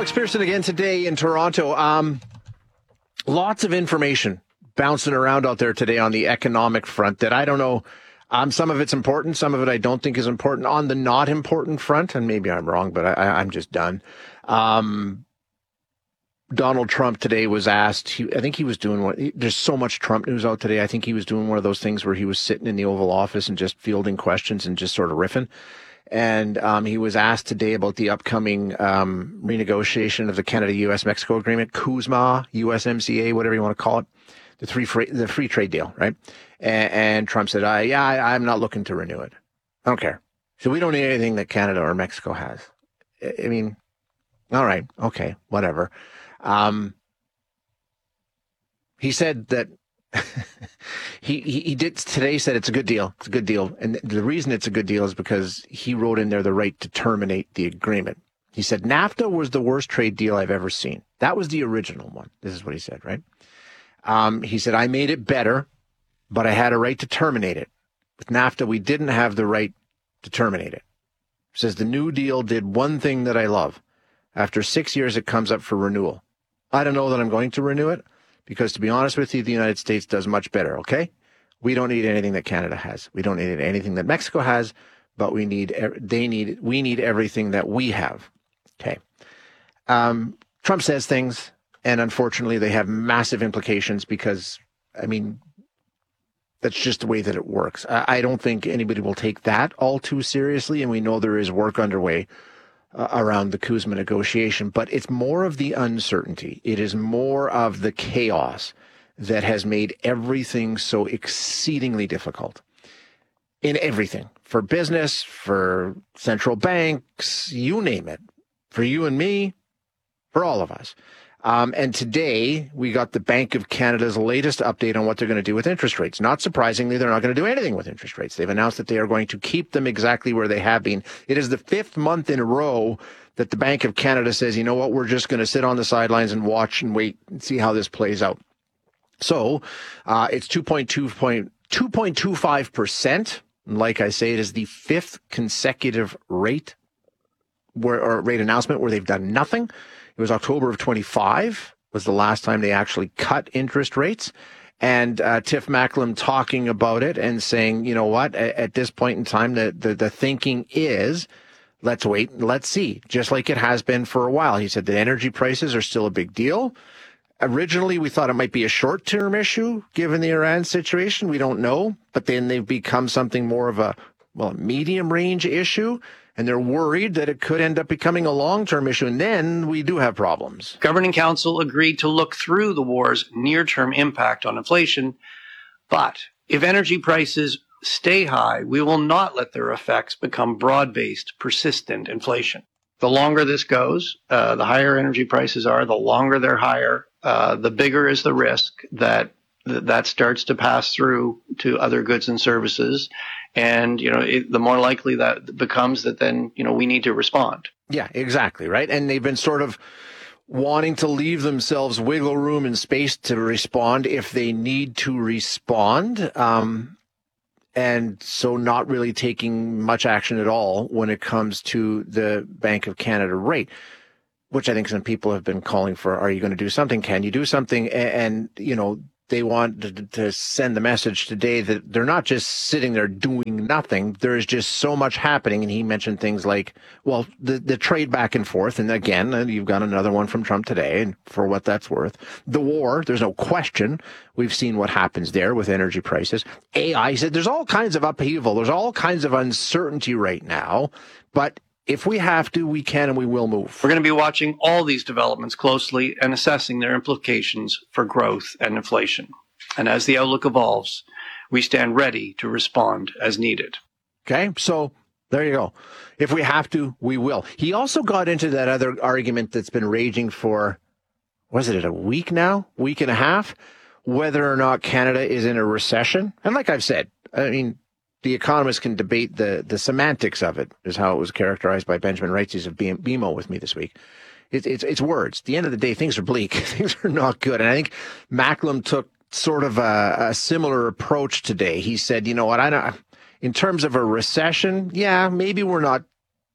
Alex Pearson again today in Toronto. Lots of information bouncing around out there today on the economic front that I don't know. Some of it's important. Some of it I don't think is important. On the not important front, and maybe I'm wrong, but I'm just done. Donald Trump today was asked, I think he was doing there's so much Trump news out today. I think he was doing one of those things where he was sitting in the Oval Office and just fielding questions and just sort of riffing. And he was asked today about the upcoming renegotiation of the Canada-U.S.-Mexico agreement, CUSMA, USMCA, whatever you want to call it, the free trade deal, right? And Trump said, I'm not looking to renew it. I don't care. So we don't need anything that Canada or Mexico has. I mean, all right, okay, whatever. He said that he did today said it's a good deal. It's a good deal. And the reason it's a good deal is because he wrote in there the right to terminate the agreement. He said, NAFTA was the worst trade deal I've ever seen. That was the original one. This is what he said, right? He said, I made it better, but I had a right to terminate it. With NAFTA, we didn't have the right to terminate it. He says, the new deal did one thing that I love. After 6 years, it comes up for renewal. I don't know that I'm going to renew it because, to be honest with you, the United States does much better, okay? We don't need anything that Canada has. We don't need anything that Mexico has, but we need everything that we have, okay? Trump says things, and unfortunately, they have massive implications because, I mean, that's just the way that it works. I don't think anybody will take that all too seriously, and we know there is work underway around the CUSMA negotiation, but it's more of the uncertainty. It is more of the chaos that has made everything so exceedingly difficult in everything, for business, for central banks, you name it, for you and me, for all of us. And today we got the Bank of Canada's latest update on what they're going to do with interest rates. Not surprisingly, they're not going to do anything with interest rates. They've announced that they are going to keep them exactly where they have been. It is the fifth month in a row that the Bank of Canada says, you know what, we're just going to sit on the sidelines and watch and wait and see how this plays out. So it's 2.25%. Like I say, it is the fifth consecutive rate announcement where they've done nothing. It was October of 25 was the last time they actually cut interest rates. And Tiff Macklem talking about it and saying, you know what, at this point in time, the thinking is, let's wait and let's see, just like it has been for a while. He said the energy prices are still a big deal. Originally, we thought it might be a short-term issue, given the Iran situation. We don't know. But then they've become something more of a medium-range issue. And they're worried that it could end up becoming a long-term issue, and then we do have problems. Governing Council agreed to look through the war's near-term impact on inflation, but if energy prices stay high, we will not let their effects become broad-based, persistent inflation. The longer this goes, the higher energy prices are, the longer they're higher, the bigger is the risk that starts to pass through to other goods and services. And, the more likely that becomes that then, we need to respond. Yeah, exactly. Right. And they've been sort of wanting to leave themselves wiggle room and space to respond if they need to respond. And so not really taking much action at all when it comes to the Bank of Canada rate, which I think some people have been calling for. Are you going to do something? Can you do something? And they want to send the message today that they're not just sitting there doing nothing. There is just so much happening. And he mentioned things like, the trade back and forth. And again, you've got another one from Trump today, and for what that's worth. The war, there's no question. We've seen what happens there with energy prices. AI, he said, there's all kinds of upheaval. There's all kinds of uncertainty right now. But if we have to, we can and we will move. We're going to be watching all these developments closely and assessing their implications for growth and inflation. And as the outlook evolves, we stand ready to respond as needed. Okay, so there you go. If we have to, we will. He also got into that other argument that's been raging for, was it a week now? Week and a half? Whether or not Canada is in a recession. And like I've said, I mean, the economists can debate the semantics of it, is how it was characterized by Benjamin Reitzies of BMO with me this week. It's words. At the end of the day, things are bleak. Things are not good. And I think Macklem took sort of a similar approach today. He said, you know what, in terms of a recession, yeah, maybe we're not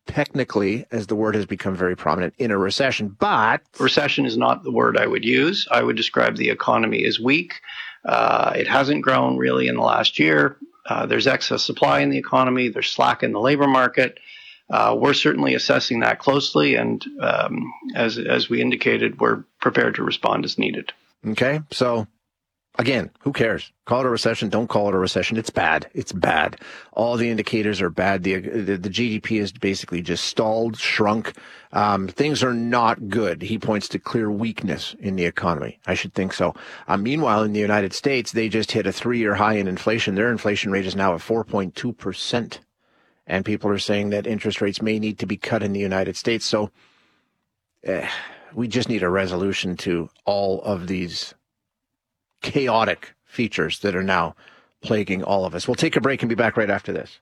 technically, as the word has become very prominent, in a recession, but... Recession is not the word I would use. I would describe the economy as weak. It hasn't grown really in the last year. There's excess supply in the economy. There's slack in the labor market. We're certainly assessing that closely, and as we indicated, we're prepared to respond as needed. Okay, so again, who cares? Call it a recession, don't call it a recession. It's bad. It's bad. All the indicators are bad. The GDP is basically just stalled, shrunk. Things are not good. He points to clear weakness in the economy. I should think so. Meanwhile, in the United States, they just hit a 3-year high in inflation. Their inflation rate is now at 4.2%. And people are saying that interest rates may need to be cut in the United States. So we just need a resolution to all of these chaotic features that are now plaguing all of us. We'll take a break and be back right after this.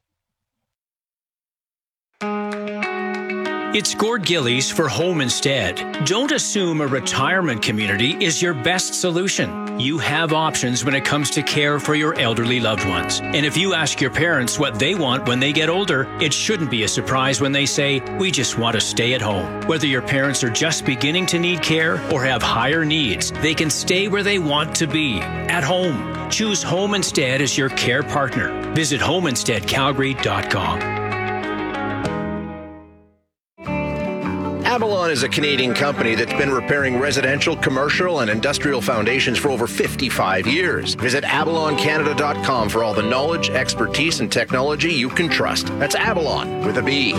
It's Gord Gillies for Home Instead. Don't assume a retirement community is your best solution. You have options when it comes to care for your elderly loved ones. And if you ask your parents what they want when they get older, it shouldn't be a surprise when they say, we just want to stay at home. Whether your parents are just beginning to need care or have higher needs, they can stay where they want to be, at home. Choose Home Instead as your care partner. Visit homeinsteadcalgary.com. Avalon is a Canadian company that's been repairing residential, commercial, and industrial foundations for over 55 years. Visit avaloncanada.com for all the knowledge, expertise, and technology you can trust. That's Avalon with a B.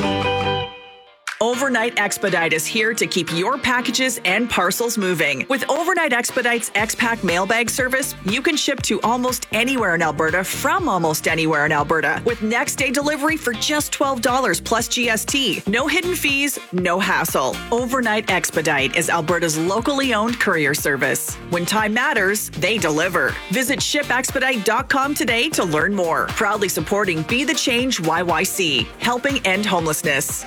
Overnight Expedite is here to keep your packages and parcels moving. With Overnight Expedite's X-Pack mailbag service, you can ship to almost anywhere in Alberta from almost anywhere in Alberta with next day delivery for just $12 plus GST. No hidden fees, no hassle. Overnight Expedite is Alberta's locally owned courier service. When time matters, they deliver. Visit shipexpedite.com today to learn more. Proudly supporting Be the Change YYC, helping end homelessness.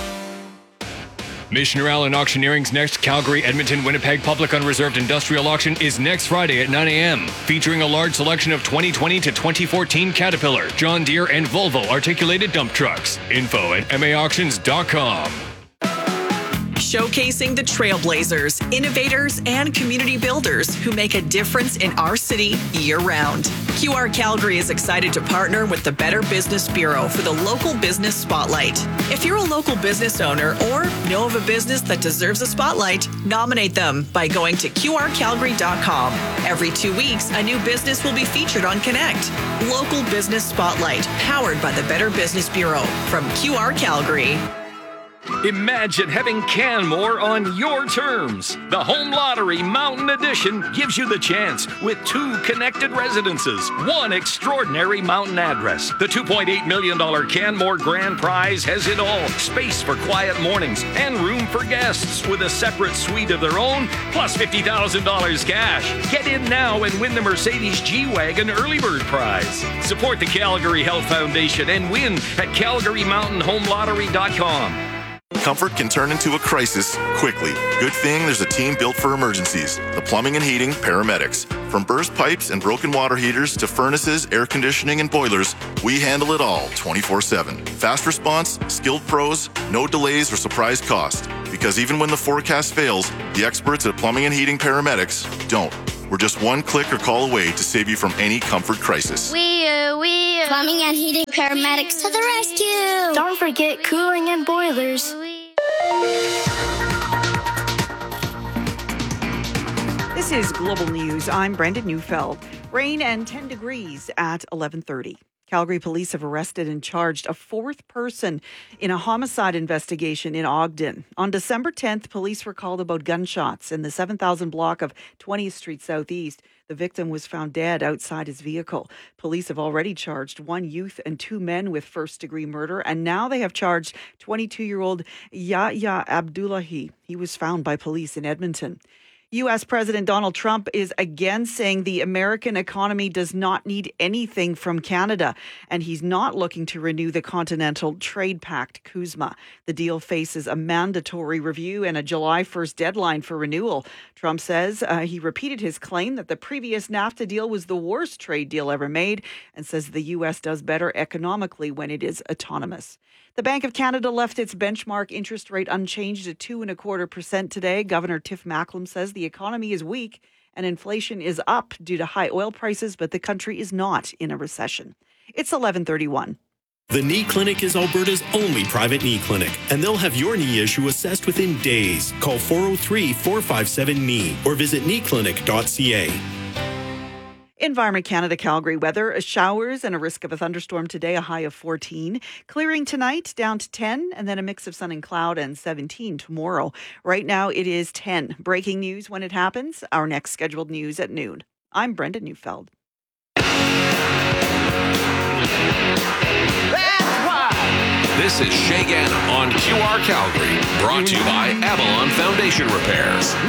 Missioner Allen Auctioneering's next Calgary, Edmonton, Winnipeg Public Unreserved Industrial Auction is next Friday at 9 a.m., featuring a large selection of 2020 to 2014 Caterpillar, John Deere, and Volvo articulated dump trucks. Info at maauctions.com. Showcasing the trailblazers, innovators, and community builders who make a difference in our city year-round. QR Calgary is excited to partner with the Better Business Bureau for the Local Business Spotlight. If you're a local business owner or know of a business that deserves a spotlight, nominate them by going to qrcalgary.com. Every 2 weeks, a new business will be featured on Connect. Local Business Spotlight, powered by the Better Business Bureau from QR Calgary. Imagine having Canmore on your terms. The Home Lottery Mountain Edition gives you the chance with 2 connected residences, 1 extraordinary mountain address. The $2.8 million Canmore Grand Prize has it all. Space for quiet mornings and room for guests with a separate suite of their own, plus $50,000 cash. Get in now and win the Mercedes G-Wagon Early Bird Prize. Support the Calgary Health Foundation and win at CalgaryMountainHomeLottery.com. Comfort can turn into a crisis quickly. Good thing there's a team built for emergencies. The Plumbing and Heating Paramedics. From burst pipes and broken water heaters to furnaces, air conditioning, and boilers, we handle it all 24/7. Fast response, skilled pros, no delays or surprise cost. Because even when the forecast fails, the experts at Plumbing and Heating Paramedics don't. We're just one click or call away to save you from any comfort crisis. Plumbing and Heating Paramedics to the rescue. Don't forget cooling and boilers. This is Global News. I'm Brendan Neufeld. Rain and 10 degrees at 11:30. Calgary police have arrested and charged a 4th person in a homicide investigation in Ogden. On December 10th, police were called about gunshots in the 7,000 block of 20th Street Southeast. The victim was found dead outside his vehicle. Police have already charged 1 youth and 2 men with first-degree murder, and now they have charged 22-year-old Yahya Abdullahi. He was found by police in Edmonton. U.S. President Donald Trump is again saying the American economy does not need anything from Canada, and he's not looking to renew the Continental Trade Pact, CUSMA. The deal faces a mandatory review and a July 1st deadline for renewal. Trump says he repeated his claim that the previous NAFTA deal was the worst trade deal ever made and says the U.S. does better economically when it is autonomous. The Bank of Canada left its benchmark interest rate unchanged at 2.25% today. Governor Tiff Macklem says the economy is weak and inflation is up due to high oil prices, but the country is not in a recession. It's 11:31. The Knee Clinic is Alberta's only private knee clinic, and they'll have your knee issue assessed within days. Call 403-457-KNEE or visit kneeclinic.ca. Environment Canada Calgary weather, showers and a risk of a thunderstorm today, a high of 14. Clearing tonight, down to 10, and then a mix of sun and cloud and 17 tomorrow. Right now it is 10. Breaking news when it happens. Our next scheduled news at noon. I'm Brenda Neufeld. This is Shay Gannon on QR Calgary, brought to you by Avalon Foundation Repairs.